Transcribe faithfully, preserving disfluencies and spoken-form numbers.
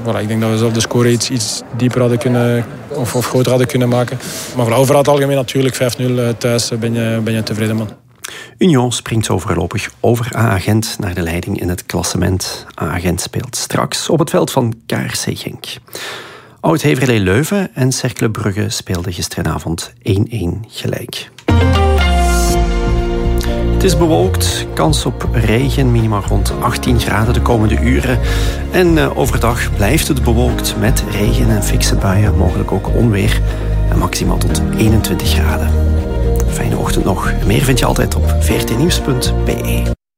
voilà, ik denk dat we zelf de score iets, iets dieper hadden kunnen, of, of groter hadden kunnen maken. Maar voilà, over het algemeen natuurlijk vijf nul thuis ben je, ben je tevreden, man. Union springt zo voorlopig over A-Gent naar de leiding in het klassement. A-Gent speelt straks op het veld van K R C Genk. Oud-Heverlee Leuven en Cercle Brugge speelden gisteravond één-één gelijk. Het is bewolkt, kans op regen, minimaal rond achttien graden de komende uren. En uh, overdag blijft het bewolkt met regen en fikse buien, mogelijk ook onweer. En maximaal tot eenentwintig graden. Fijne ochtend nog. Meer vind je altijd op v r t nieuws punt b e.